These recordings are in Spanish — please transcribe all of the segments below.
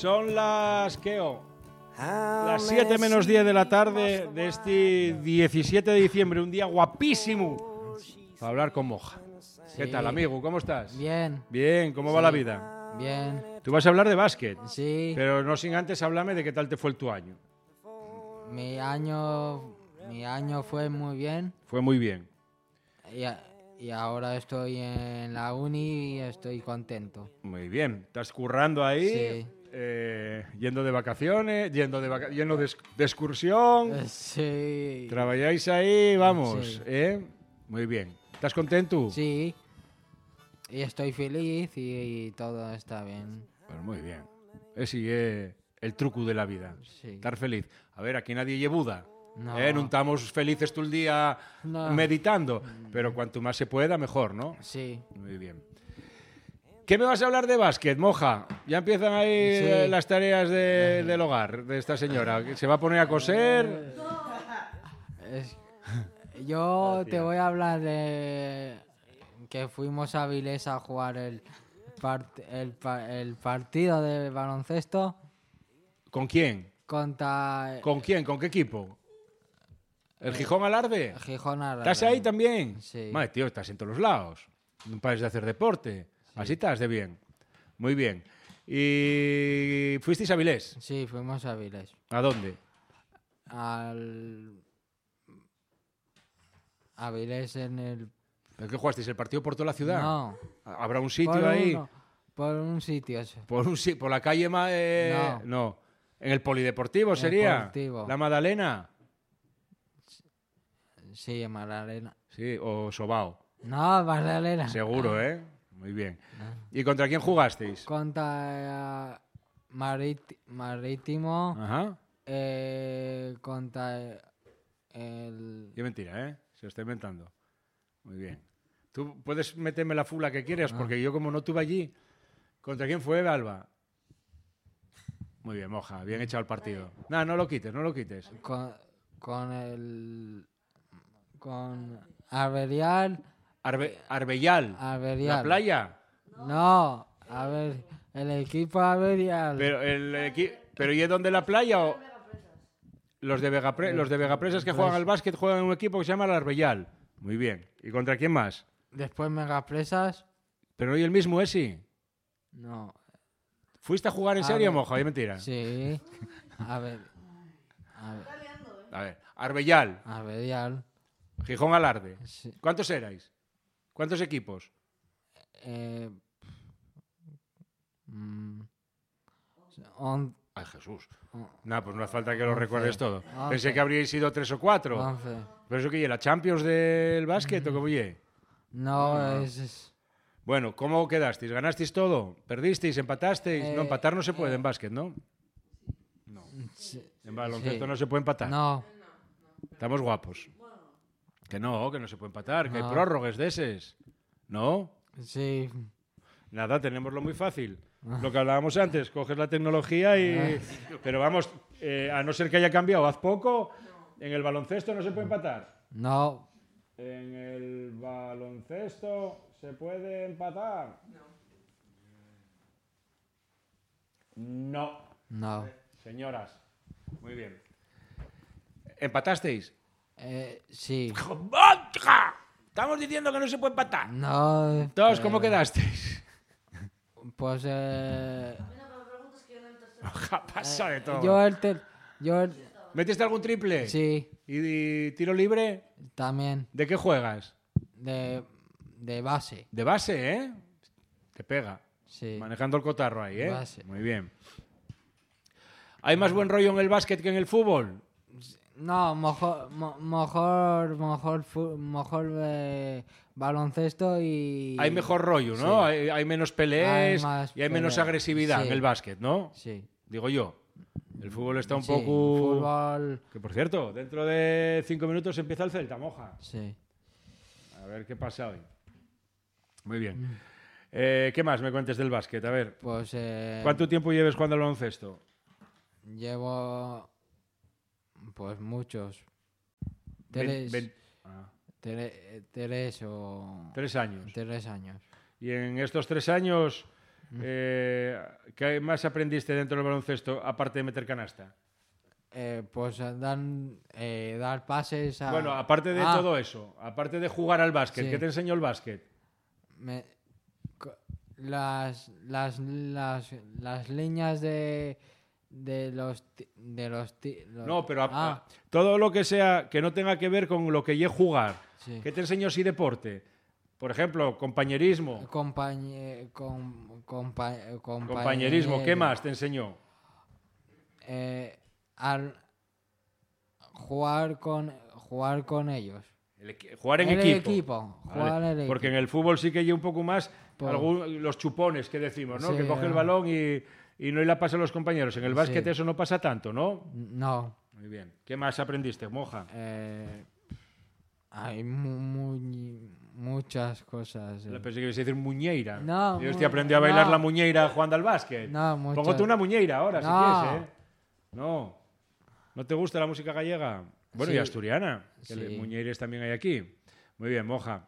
Son las 7 menos 10 de la tarde de este 17 de diciembre, un día guapísimo para hablar con Moja. ¿Qué tal, amigo? ¿Cómo estás? Bien. Bien, ¿cómo va la vida? Bien. Tú vas a hablar de básquet. Sí. Pero no sin antes háblame de qué tal te fue tu año. Mi año fue muy bien. Fue muy bien. Y ahora estoy en la uni y estoy contento. Muy bien. ¿Estás currando ahí? Sí. Yendo de vacaciones, yendo de excursión. Sí. ¿Trabajáis ahí? Vamos. Sí. Muy bien. ¿Estás contento? Sí. Y estoy feliz y todo está bien. Pues muy bien. Ese es el truco de la vida. Sí. Estar feliz. A ver, aquí nadie lleva Buda. No. No estamos felices todo el día meditando. Pero cuanto más se pueda, mejor, ¿no? Sí. Muy bien. ¿Qué me vas a hablar de básquet, Moja? Ya empiezan ahí las tareas del hogar de esta señora. ¿Se va a poner a coser? Yo te voy a hablar de que fuimos a Avilés a jugar el partido de baloncesto. ¿Con quién? Contra... ¿Con quién? ¿Con qué equipo? ¿El Gijón Alarde? Gijón Alarde. ¿Estás ahí también? Sí. Madre, tío, estás en todos los lados. No pares de hacer deporte. Sí. Así estás de bien. Muy bien. ¿Y fuisteis a Avilés? Sí, fuimos a Avilés. ¿A dónde? Avilés en el... ¿Pero qué jugasteis? ¿El partido por toda la ciudad? No. ¿Habrá un sitio ahí? Por un sitio. ¿Por la calle? No. ¿En el polideportivo sería? Deportivo. ¿La Madalena? Sí, en Magdalena. Sí, o Sobao. No, Magdalena. Seguro, ¿eh? Muy bien. ¿Y contra quién jugasteis? Contra Marítimo. Ajá. Contra el... Qué mentira, ¿eh? Se lo está inventando. Muy bien. Tú puedes meterme la fula que quieras, porque yo como no estuve allí... ¿Contra quién fue, Alba? Muy bien, Moja. Bien echado el partido. No, no lo quites, no lo quites. Con Arbellal. Arbellal. ¿La playa? No, el equipo Arbellal. ¿Pero y es donde la playa o...? Los de Vegapresas que juegan al básquet juegan en un equipo que se llama el Arbellal. Muy bien. ¿Y contra quién más? Después Megapresas. ¿Pero hoy el mismo ese? No. ¿Fuiste a jugar en serio, Moja? ¿Es mentira? Sí. A ver. Arbellal. Gijón Alarde. Sí. ¿Cuántos erais? ¿Cuántos equipos? Ay, Jesús. Nah, pues no hace falta que lo recuerdes todo. 11. Pensé que habríais sido 3 o 4. 11. ¿Pero eso qué es? ¿La Champions del básquet o cómo es? No, es... Bueno, ¿cómo quedasteis? ¿Ganasteis todo? ¿Perdisteis? ¿Empatasteis? No, empatar no se puede en básquet, ¿no? No. Sí. En baloncesto no se puede empatar. No. Estamos guapos. Que no se puede empatar, que hay No. prórrogas de eses. ¿No? Sí. Nada, tenemoslo muy fácil. Lo que hablábamos antes, coges la tecnología y... Pero vamos, a no ser que haya cambiado hace poco, en el baloncesto no se puede empatar. No. En el baloncesto se puede empatar. No. Señoras, muy bien. ¿Empatasteis? Sí. Estamos diciendo que no se puede empatar. No. Todos, ¿cómo quedasteis? Pues Pasa de todo. ¿Metiste algún triple? Sí. ¿Y tiro libre? También. ¿De qué juegas? De base. De base, ¿eh? Te pega. Sí. Manejando el cotarro ahí, ¿eh? Base. Muy bien. ¿Hay más buen rollo en el básquet que en el fútbol? No, mejor baloncesto y... Hay mejor rollo, ¿no? Sí. Hay menos peleas y hay menos peleas. agresividad Sí. en el básquet, ¿no? Sí. Digo yo. El fútbol está un Sí, poco... fútbol... Que por cierto, dentro de 5 minutos empieza el Celta, Moja. Sí. A ver qué pasa hoy. Muy bien. ¿Qué más me cuentes del básquet? A ver. Pues... ¿Cuánto tiempo lleves jugando al baloncesto? Llevo... Pues muchos. Tres 3 o... 3 años. 3 años. Y en estos 3 años, ¿Qué más aprendiste dentro del baloncesto, aparte de meter canasta? Pues dar pases a... Bueno, aparte de todo eso, aparte de jugar al básquet, Sí. ¿qué te enseñó el básquet? Las líneas de los... No, pero todo lo que sea que no tenga que ver con lo que lleve jugar. Sí. ¿Qué te enseñó si deporte? Por ejemplo, compañerismo. Compañerismo, ¿qué más te enseñó? Al jugar con ellos. Jugar en equipo. Jugar en Porque en equipo. el fútbol sí que hay un poco más los chupones que decimos, ¿no? Sí, que coge el balón y no la pasa a los compañeros. En el básquet eso no pasa tanto, ¿no? No. Muy bien. ¿Qué más aprendiste, Moja? Hay muchas cosas. Pensé que ibas a decir muñeira. No, Dios te aprendió a bailar no. la muñeira jugando al básquet. No, muchas. Póngate una muñeira ahora, No. si quieres, ¿eh? No. ¿No te gusta la música gallega? Bueno, Sí. y asturiana, que Sí. muñeires también hay aquí. Muy bien, Moja.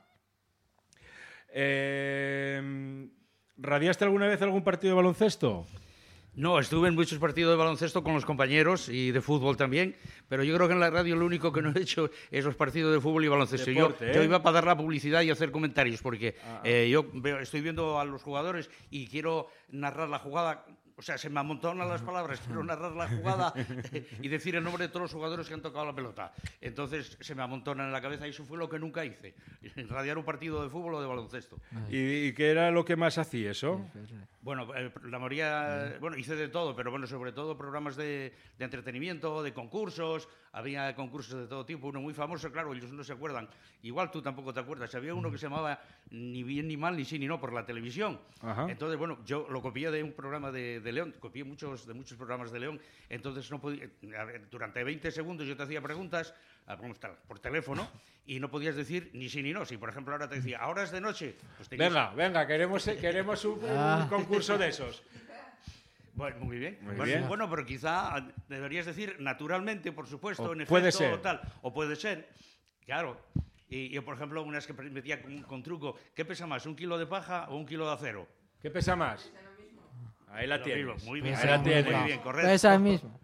¿Radiaste alguna vez algún partido de baloncesto? No, estuve en muchos partidos de baloncesto con los compañeros y de fútbol también, pero yo creo que en la radio lo único que no he hecho es los partidos de fútbol y baloncesto. Deporte, yo ¿eh? iba para dar la publicidad y hacer comentarios, porque estoy viendo a los jugadores y quiero narrar la jugada. O sea, se me amontonan las palabras, quiero narrar la jugada y decir el nombre de todos los jugadores que han tocado la pelota. Entonces se me amontonan en la cabeza y eso fue lo que nunca hice, radiar un partido de fútbol o de baloncesto. ¿Y qué era lo que más hacía eso? Bueno, la mayoría, bueno, hice de todo, pero bueno, sobre todo programas de entretenimiento, de concursos, había concursos de todo tipo, uno muy famoso, claro, ellos no se acuerdan, igual tú tampoco te acuerdas, había uno que se llamaba Ni bien ni mal, ni sí ni no, por la televisión. Ajá. Entonces, bueno, yo lo copié de un programa de León, copié muchos programas de León, entonces no podía, durante 20 segundos yo te hacía preguntas por teléfono y no podías decir ni sí ni no. Si, por ejemplo, ahora te decía, ahora es de noche, pues tenías... Venga, queremos un concurso de esos. Bueno, muy bien. Muy bien. Bueno, pero quizá deberías decir naturalmente, por supuesto, en efecto, puede ser. o tal. O puede ser, claro. Y yo, por ejemplo, una vez que metía con truco, ¿qué pesa más, 1 kilo de paja o 1 kilo de acero? ¿Qué pesa más? Ahí la tienes. Muy bien, Ahí la tienes. muy bien, correcto. Pesa el mismo.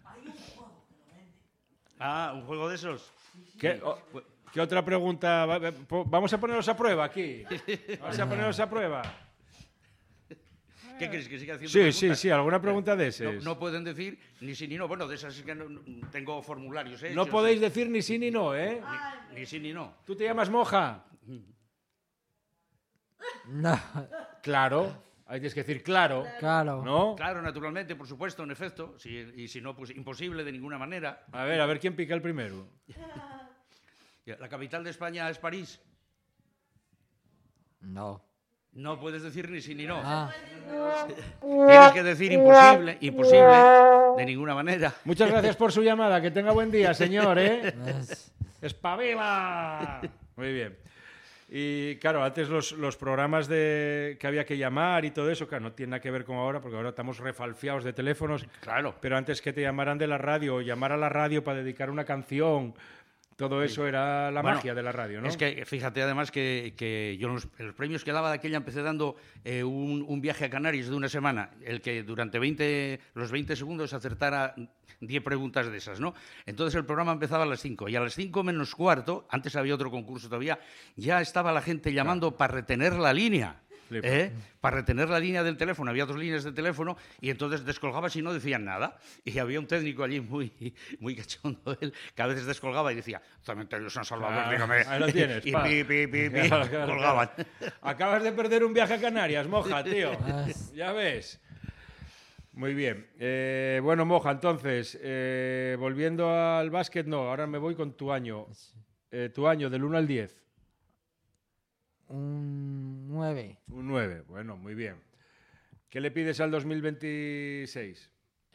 Ah, ¿un juego de esos? ¿Qué otra pregunta? Vamos a ponerlos a prueba aquí. Vamos a ponerlos a prueba. ¿Qué crees que siga haciendo preguntas? Sí, alguna pregunta de esas. No pueden decir ni sí ni no. Bueno, de esas es que no tengo formularios hechos. No podéis decir ni sí ni no, ¿eh? Ni sí ni no. ¿Tú te llamas Moja? No. Claro. Hay que decir claro. Claro. ¿No? Claro, naturalmente, por supuesto, en efecto. Y si no, pues imposible de ninguna manera. A ver quién pica el primero. ¿La capital de España es París? No. No puedes decir ni sí ni no. Ah. Tienes que decir imposible, de ninguna manera. Muchas gracias por su llamada. Que tenga buen día, señor, ¿eh? ¡Espabila! Muy bien. Y claro, antes los programas que había que llamar y todo eso, claro, no tiene nada que ver con ahora, porque ahora estamos refalfiados de teléfonos. Claro. Pero antes que te llamaran de la radio, o llamar a la radio para dedicar una canción, todo eso era la magia de la radio, ¿no? Es que fíjate además que yo los premios que daba de aquella empecé dando un viaje a Canarias de una semana, el que durante los 20 segundos acertara 10 preguntas de esas, ¿no? Entonces el programa empezaba a las 5 y a las 5 menos cuarto, antes había otro concurso todavía, ya estaba la gente llamando para retener la línea. Para retener la línea del teléfono, había 2 líneas de teléfono y entonces descolgabas y no decían nada. Y había un técnico allí muy cachondo, él, que a veces descolgaba y decía, Cementerio San Salvador, dígame. Ahí lo tienes. Y pi, colgaban. Acabas de perder un viaje a Canarias, Moja, tío. Ya ves. Muy bien. Bueno, Moja, entonces, volviendo al básquet, no, ahora me voy con tu año. Tu año, del 1 al 10. Un 9. Un 9, bueno, muy bien. ¿Qué le pides al 2026?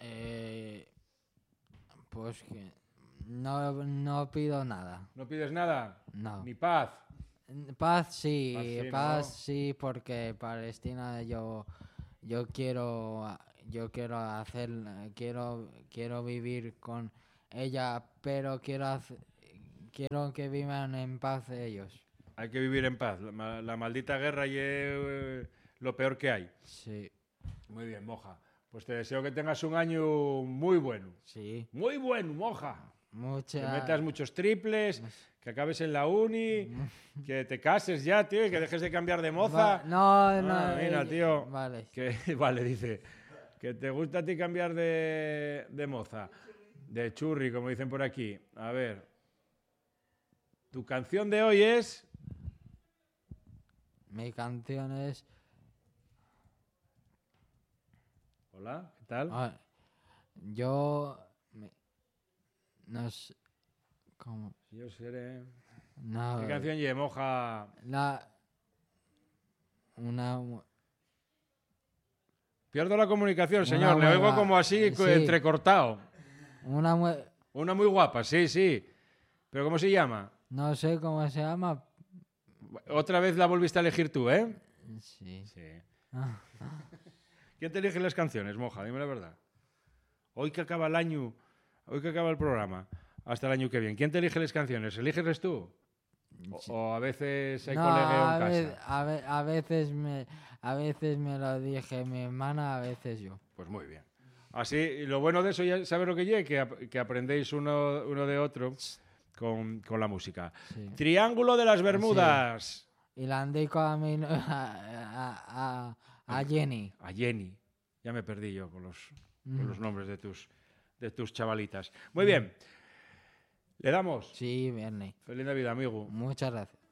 Pues que no pido nada. ¿No pides nada? No. ¿Ni paz? Paz sí, Paz sí, ¿no? sí, porque Palestina yo quiero hacer, quiero vivir con ella, pero quiero que vivan en paz ellos. Hay que vivir en paz. La maldita guerra es lo peor que hay. Sí. Muy bien, Moja. Pues te deseo que tengas un año muy bueno. Sí. Muy bueno, Moja. Que metas Muchas. muchos triples, que acabes en la uni, que te cases ya, tío, y que dejes de cambiar de moza. No, no. Ah, mira, tío. Vale. Vale, dice. Que te gusta a ti cambiar de moza. De churri, como dicen por aquí. A ver. Tu canción de hoy es... Mi canción es. Hola, ¿qué tal? Ah, yo. No sé. ¿Cómo? Yo seré... No. ¿Qué canción lleva, Moja? Una. Pierdo la comunicación, señor. Una Le oigo hueva. como así, Sí. entrecortado. Una. Una muy guapa, sí, sí. ¿Pero cómo se llama? No sé cómo se llama. Otra vez la volviste a elegir tú, ¿eh? Sí. Sí. Ah, ¿Quién te elige las canciones, Moja? Dime la verdad. Hoy que acaba el año, hoy que acaba el programa, hasta el año que viene. ¿Quién te elige las canciones? ¿Eliges tú? ¿O a veces hay No, colegueo a, en ve- casa? a veces me lo dije mi hermana, a veces yo. Pues muy bien. Así, y lo bueno de eso, ya sabes lo que llegue, que aprendéis uno de otro con la música. Sí. Triángulo de las Bermudas. Y la dedico a mi a Jenny. A Jenny. Ya me perdí yo con los nombres de tus chavalitas. Muy bien. ¿Le damos? Sí, Bernie. Feliz Navidad, amigo. Muchas gracias.